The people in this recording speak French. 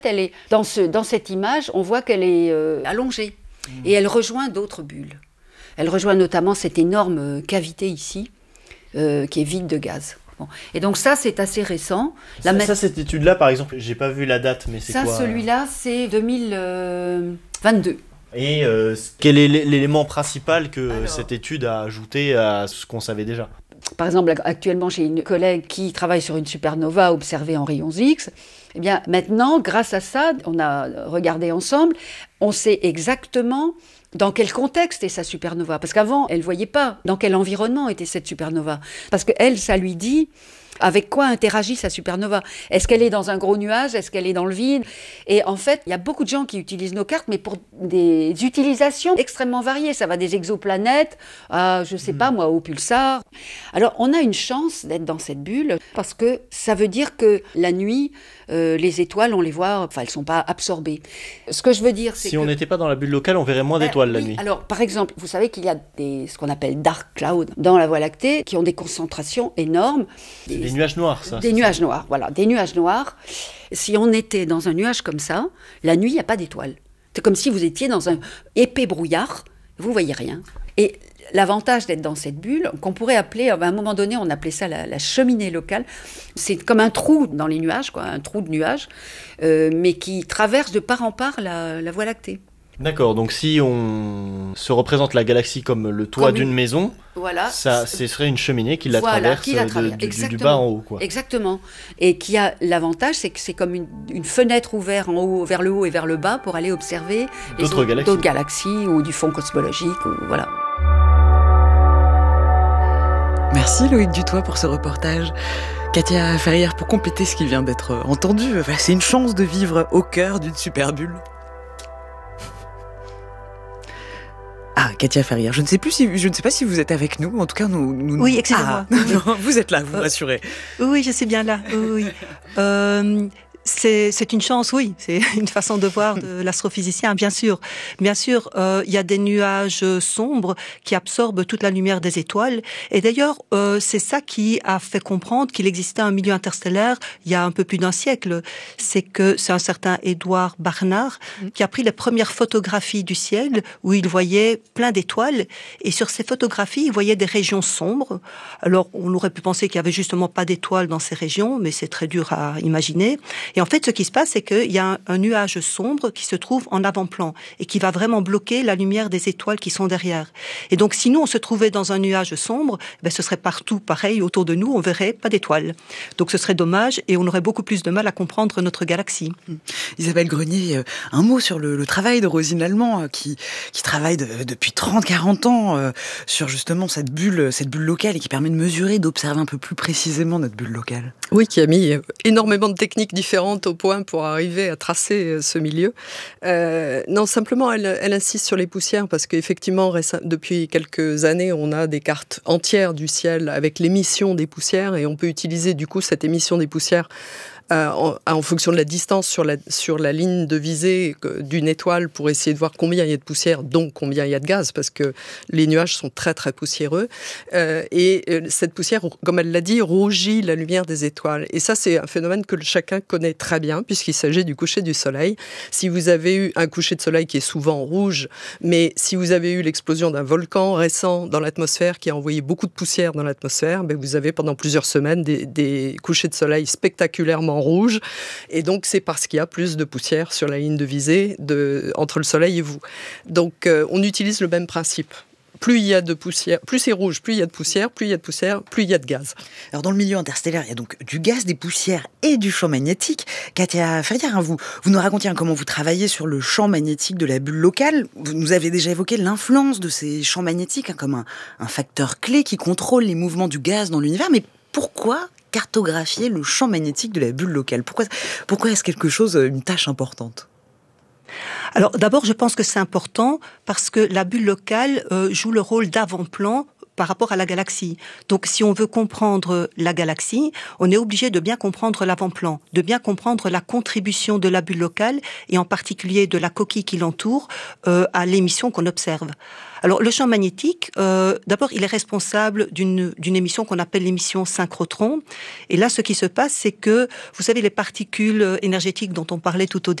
Elle est dans cette image, on voit qu'elle est allongée et elle rejoint d'autres bulles. Elle rejoint notamment cette énorme cavité ici qui est vide de gaz. Bon. Et donc ça, c'est assez récent. Cette étude-là, par exemple, j'ai pas vu la date, mais c'est quoi ? Celui-là, c'est 2022. Et quel est l'élément principal que cette étude a ajouté à ce qu'on savait déjà ? Par exemple, actuellement, j'ai une collègue qui travaille sur une supernova observée en rayons X. Eh bien, maintenant, grâce à ça, on a regardé ensemble, on sait exactement dans quel contexte est sa supernova. Parce qu'avant, elle ne voyait pas dans quel environnement était cette supernova. Parce qu'elle, ça lui dit avec quoi interagit sa supernova. Est-ce qu'elle est dans un gros nuage ? Est-ce qu'elle est dans le vide ? Et en fait, il y a beaucoup de gens qui utilisent nos cartes, mais pour des utilisations extrêmement variées. Ça va des exoplanètes, je ne sais pas moi, au pulsar. Alors, on a une chance d'être dans cette bulle, parce que ça veut dire que la nuit, les étoiles, on les voit, elles ne sont pas absorbées. Ce que je veux dire, c'est si on n'était pas dans la bulle locale, on verrait moins d'étoiles la nuit. Alors, par exemple, vous savez qu'il y a ce qu'on appelle dark clouds dans la Voie lactée, qui ont des concentrations énormes. Des nuages noirs, ça. Des nuages noirs, voilà, des nuages noirs. Si on était dans un nuage comme ça, la nuit, il n'y a pas d'étoiles. C'est comme si vous étiez dans un épais brouillard, vous ne voyez rien. Et l'avantage d'être dans cette bulle, qu'on pourrait appeler, à un moment donné, on appelait ça la cheminée locale, c'est comme un trou dans les nuages, un trou de nuages, mais qui traverse de part en part la Voie lactée. D'accord, donc si on se représente la galaxie comme le toit d'une maison, ce serait une cheminée qui la traverse du bas en haut. Quoi. Exactement. Et qui a l'avantage, c'est que c'est comme une fenêtre ouverte en haut, vers le haut et vers le bas pour aller observer d'autres galaxies ou du fond cosmologique. Voilà. Merci Loïc Dutoit pour ce reportage. Katia Ferrière, pour compléter ce qui vient d'être entendu, c'est une chance de vivre au cœur d'une superbulle. Katia Ferrière, je ne sais pas si vous êtes avec nous, en tout cas nous... Oui, excusez-moi. Non, vous êtes là, vous me rassurez. Oui, je suis bien là, oui. C'est une chance, oui. C'est une façon de voir de l'astrophysicien, bien sûr. Bien sûr, il y a des nuages sombres qui absorbent toute la lumière des étoiles. Et d'ailleurs, c'est ça qui a fait comprendre qu'il existait un milieu interstellaire il y a un peu plus d'un siècle. C'est un certain Edward Barnard qui a pris les premières photographies du ciel où il voyait plein d'étoiles. Et sur ces photographies, il voyait des régions sombres. Alors, on aurait pu penser qu'il y avait justement pas d'étoiles dans ces régions, mais c'est très dur à imaginer. Et en fait, ce qui se passe, c'est qu'il y a un nuage sombre qui se trouve en avant-plan et qui va vraiment bloquer la lumière des étoiles qui sont derrière. Et donc, si nous, on se trouvait dans un nuage sombre, ce serait partout pareil autour de nous, on verrait pas d'étoiles. Donc, ce serait dommage et on aurait beaucoup plus de mal à comprendre notre galaxie. Isabelle Grenier, un mot sur le travail de Rosine Lallemand qui travaille depuis 30-40 ans sur justement cette bulle locale et qui permet de mesurer, d'observer un peu plus précisément notre bulle locale. Oui, qui a mis énormément de techniques différentes au point pour arriver à tracer ce milieu. Non, simplement, elle insiste sur les poussières parce qu'effectivement, depuis quelques années, on a des cartes entières du ciel avec l'émission des poussières et on peut utiliser du coup cette émission des poussières en fonction de la distance sur la ligne de visée d'une étoile pour essayer de voir combien il y a de poussière, donc combien il y a de gaz, parce que les nuages sont très très poussiéreux. Et cette poussière, comme elle l'a dit, rougit la lumière des étoiles. Et ça, c'est un phénomène que chacun connaît très bien, puisqu'il s'agit du coucher du soleil. Si vous avez eu un coucher de soleil qui est souvent rouge, mais si vous avez eu l'explosion d'un volcan récent dans l'atmosphère qui a envoyé beaucoup de poussière dans l'atmosphère, vous avez pendant plusieurs semaines des couchers de soleil spectaculairement rouge, et donc c'est parce qu'il y a plus de poussière sur la ligne de visée entre le soleil et vous. Donc on utilise le même principe. Plus il y a de poussière, plus c'est rouge, plus il y a de poussière, plus il y a de poussière, plus il y a de gaz. Alors dans le milieu interstellaire, il y a donc du gaz, des poussières et du champ magnétique. Katia Ferrière, vous nous racontiez comment vous travaillez sur le champ magnétique de la bulle locale. Vous nous avez déjà évoqué l'influence de ces champs magnétiques comme un facteur clé qui contrôle les mouvements du gaz dans l'univers. Mais pourquoi cartographier le champ magnétique de la bulle locale ? Pourquoi est-ce quelque chose, une tâche importante ? Alors d'abord, je pense que c'est important parce que la bulle locale joue le rôle d'avant-plan par rapport à la galaxie. Donc, si on veut comprendre la galaxie, on est obligé de bien comprendre l'avant-plan, de bien comprendre la contribution de la bulle locale et en particulier de la coquille qui l'entoure à l'émission qu'on observe. Alors, le champ magnétique, d'abord, il est responsable d'une émission qu'on appelle l'émission synchrotron. Et là, ce qui se passe, c'est que, vous savez, les particules énergétiques dont on parlait tout au début,